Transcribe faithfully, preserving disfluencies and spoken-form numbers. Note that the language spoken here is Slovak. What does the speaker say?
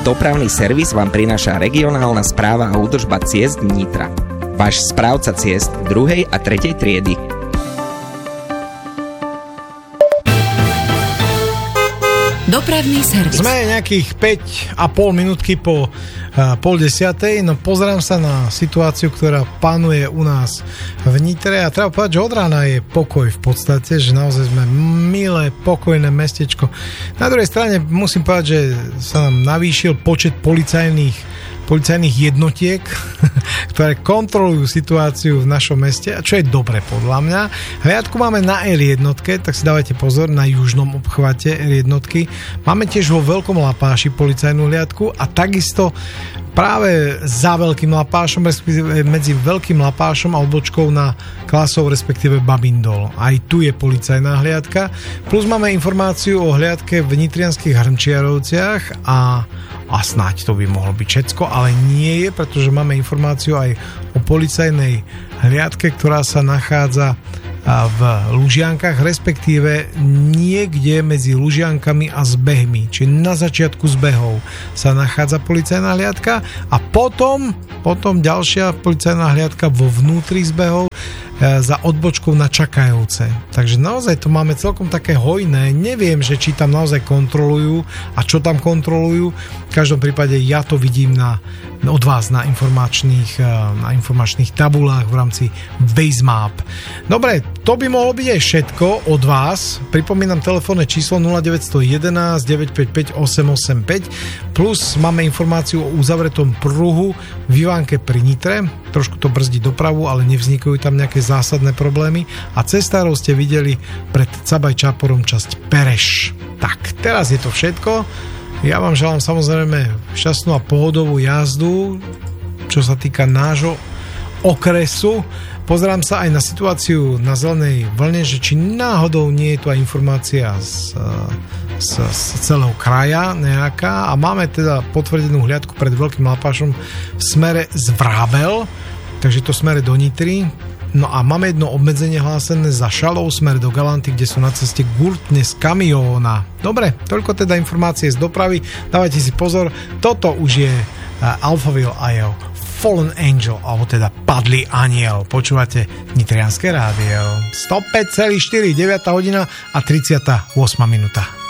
Dopravný servis vám prináša regionálna správa a údržba ciest Nitra. Váš správca ciest druhej a tretej triedy. Dopravný servis. Sme nejakých päť a pol minútky po uh, pol desiatej, no pozerám sa na situáciu, ktorá panuje u nás v Nitre a treba povedať, že od rána je pokoj v podstate, že naozaj sme milé, pokojné mestečko. Na druhej strane musím povedať, že sa nám navýšil počet policajných policajných jednotiek, ktoré kontrolujú situáciu v našom meste, a čo je dobre podľa mňa. Hliadku máme na el jednotke, tak si dávajte pozor, na južnom obchvate el jednotky. Máme tiež vo Veľkom Lapáši policajnú hliadku a takisto práve za Veľkým Lapášom, respektíve medzi Veľkým Lapášom a odbočkou na Klasov, respektíve Babindol. Aj tu je policajná hliadka. Plus máme informáciu o hliadke v nitrianskych Hrnčiarovciach a a snáď to by mohlo byť všetko, ale nie je, pretože máme informáciu aj o policajnej hliadke, ktorá sa nachádza v Lužiankach, respektíve niekde medzi Lužiankami a zbehmi, či na začiatku zbehov sa nachádza policajná hliadka a potom, potom ďalšia policajná hliadka vo vnútri zbehov za odbočkou na Čakajovce. Takže naozaj to máme celkom také hojné. Neviem, že či tam naozaj kontrolujú a čo tam kontrolujú. V každom prípade ja to vidím na, od vás na informačných, na informačných tabulách v rámci Basemap. Dobre, to by mohlo byť aj všetko od vás. Pripomínam telefónne číslo nula deväť jeden jedna deväť päť päť osem osem päť plus máme informáciu o uzavretom pruhu v Ivánke pri Nitre. Trošku to brzdí dopravu, ale nevznikajú tam nejaké zásadné problémy a cestárov ste videli pred Cabaj Čáporom časť Pereš. Tak, teraz je to všetko. Ja vám želám samozrejme šťastnú a pohodovú jazdu, čo sa týka nášho okresu. Pozerám sa aj na situáciu na zelenej vlne, že či náhodou nie je tu aj informácia z, z, z celého kraja nejaká a máme teda potvrdenú hliadku pred Veľkým Lapášom v smere z Vrábel, takže to smere do Nitry. No a máme jedno obmedzenie hlásené za Šalov smer do Galanty, kde sú na ceste gurtne z kamióna. Dobre, toľko teda informácie z dopravy. Dávajte si pozor, toto už je uh, Alphaville a jeho Fallen Angel, alebo teda Padlý aniel. Počúvate Nitrianske rádio. sto päť celá štyri, deviata hodina a tridsiata ôsma minúta.